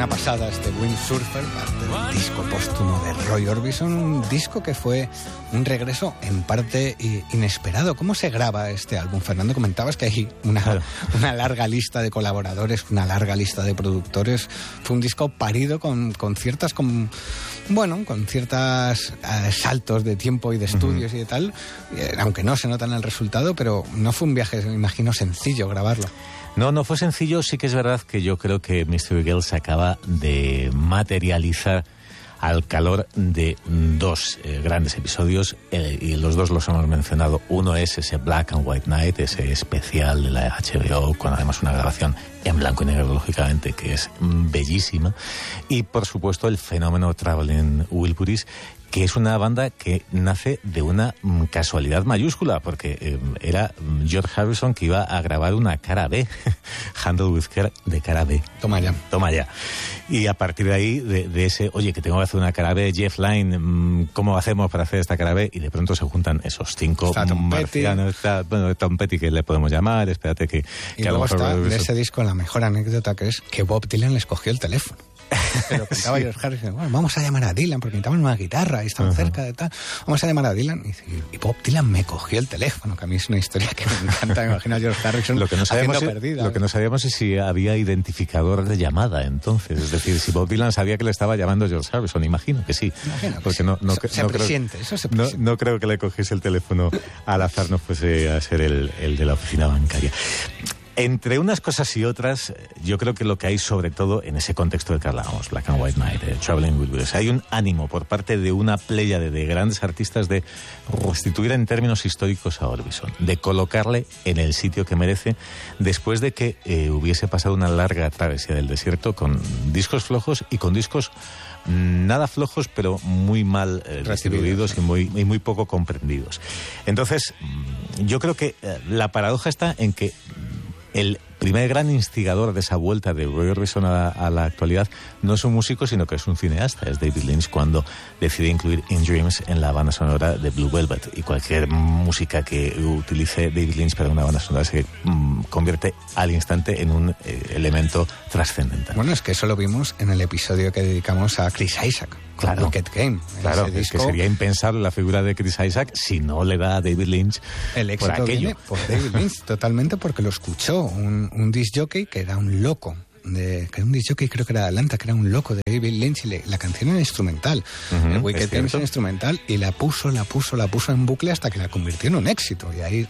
Una pasada este Windsurfer, parte del disco póstumo de Roy Orbison, un disco que fue un regreso en parte inesperado. ¿Cómo se graba este álbum? Fernando, comentabas que hay una larga lista de colaboradores, una larga lista de productores. Fue un disco parido con ciertas saltos de tiempo y de estudios y de tal, aunque no se nota en el resultado, pero no fue un viaje, me imagino, sencillo grabarlo. No fue sencillo. Sí que es verdad que yo creo que Mystery Girl se acaba de materializar al calor de dos grandes episodios, y los dos los hemos mencionado. Uno es ese Black and White Night, ese especial de la HBO, con además una grabación en blanco y negro, lógicamente, que es bellísima. Y, por supuesto, el fenómeno Traveling Wilburys, que es una banda que nace de una casualidad mayúscula, porque era George Harrison que iba a grabar una cara B, Handle with Care, de cara B. Toma ya. Y a partir de ahí, de ese, oye, que tengo que hacer una cara B, Jeff Lynne, ¿cómo hacemos para hacer esta cara B? Y de pronto se juntan esos 5 marcianos. Tom Petty, que le podemos llamar, espérate que... Y luego está de ese disco la mejor anécdota, que es que Bob Dylan les cogió el teléfono. Pero pensaba George Harrison, bueno, vamos a llamar a Dylan porque necesitamos una guitarra y estamos cerca de tal. Vamos a llamar a Dylan. Y Bob Dylan me cogió el teléfono, que a mí es una historia que me encanta. Me imagino a George Harrison haciendo perdida. Lo que no sabíamos es si había identificador de llamada entonces. Es decir, si Bob Dylan sabía que le estaba llamando George Harrison. Imagino que sí. Porque no creo que le cogiese el teléfono al azar, no fuese a ser el de la oficina bancaria. Entre unas cosas y otras, yo creo que lo que hay, sobre todo en ese contexto del que hablábamos, Black and White Night, Traveling Wilburys, hay un ánimo por parte de una pléyade de grandes artistas de restituir en términos históricos a Orbison, de colocarle en el sitio que merece, después de que hubiese pasado una larga travesía del desierto con discos flojos y con discos nada flojos, pero muy mal distribuidos y muy poco comprendidos. Entonces, yo creo que la paradoja está en que el primer gran instigador de esa vuelta de Roy Orbison a la actualidad no es un músico, sino que es un cineasta. Es David Lynch, cuando decide incluir In Dreams en la banda sonora de Blue Velvet. Y cualquier música que utilice David Lynch para una banda sonora se convierte al instante en un elemento trascendental. Bueno, es que eso lo vimos en el episodio que dedicamos a Chris Isaak. Claro, Wicked Game. Claro, es que sería impensable la figura de Chris Isaak si no le da a David Lynch el éxito por aquello. Viene por David Lynch, totalmente, porque lo escuchó un disc jockey que era un loco. Que era un disc jockey, creo que era de Atlanta, que era un loco de David Lynch, y la canción era instrumental. El Wicked Game es instrumental, y la puso en bucle hasta que la convirtió en un éxito, y ahí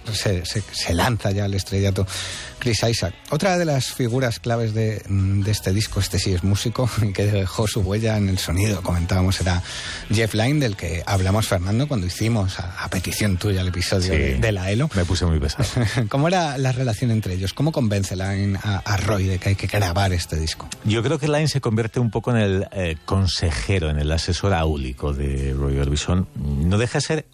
se lanza ya al estrellato Chris Isaak. Otra de las figuras claves de este disco, este sí es músico, y que dejó su huella en el sonido, comentábamos, era Jeff Lynne, del que hablamos, Fernando, cuando hicimos a petición tuya el episodio de la ELO. Me puse muy pesado. ¿Cómo era la relación entre ellos? ¿Cómo convence Lynne a Roy de que hay que grabar este disco? Yo creo que Lynne se convierte un poco en el consejero, en el asesor áulico de Roy Orbison. No deja de ser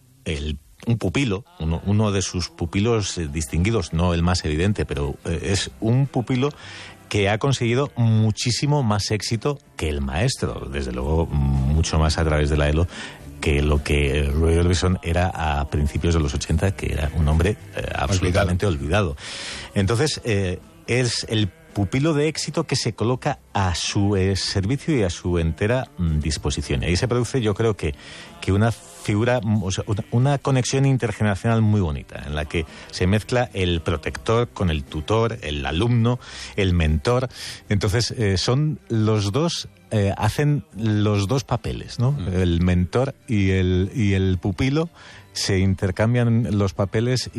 un pupilo, uno de sus pupilos distinguidos, no el más evidente, pero es un pupilo que ha conseguido muchísimo más éxito que el maestro, desde luego mucho más a través de la ELO que lo que Roy Orbison era a principios de los 80, que era un hombre absolutamente olvidado. Entonces, es el pupilo de éxito que se coloca a su servicio y a su entera disposición. Y ahí se produce, yo creo que una figura, o sea, una conexión intergeneracional muy bonita, en la que se mezcla el protector con el tutor, el alumno, el mentor. Entonces, son los dos, hacen los dos papeles, ¿no? El mentor y el pupilo se intercambian los papeles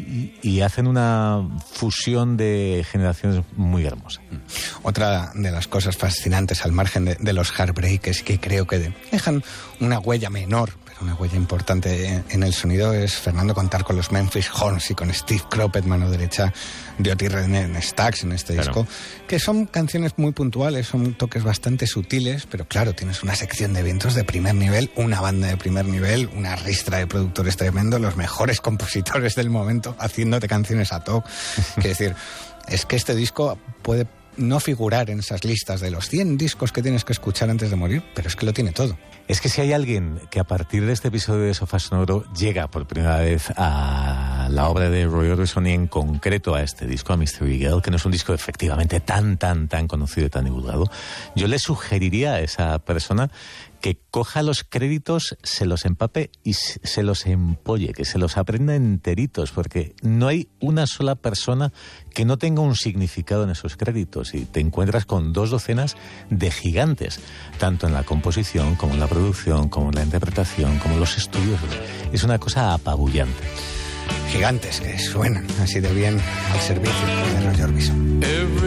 y hacen una fusión de generaciones muy hermosa. Otra de las cosas fascinantes, al margen de los Heartbreakers, que creo que dejan una huella menor, pero una huella importante en el sonido, es, Fernando, contar con los Memphis Horns y con Steve Croppett, mano derecha de Otis Redding Stax en este disco, que son canciones muy puntuales, son toques bastante sutiles, pero claro, tienes una sección de vientos de primer nivel, una banda de primer nivel, una ristra de productores tremendo, los mejores compositores del momento haciéndote canciones a top. Quiero decir, es que este disco puede no figurar en esas listas de los 100 discos que tienes que escuchar antes de morir, pero es que lo tiene todo. Es que si hay alguien que a partir de este episodio de Sofá Sonoro llega por primera vez a la obra de Roy Orbison y en concreto a este disco, a Mystery Girl, que no es un disco efectivamente tan conocido y tan divulgado, yo le sugeriría a esa persona que coja los créditos, se los empape y se los empolle, que se los aprenda enteritos, porque no hay una sola persona que no tenga un significado en esos créditos, y te encuentras con 2 docenas de gigantes, tanto en la composición, como en la producción, como en la interpretación, como en los estudios. Es una cosa apabullante. Gigantes que suenan así de bien al servicio de Roy Orbison.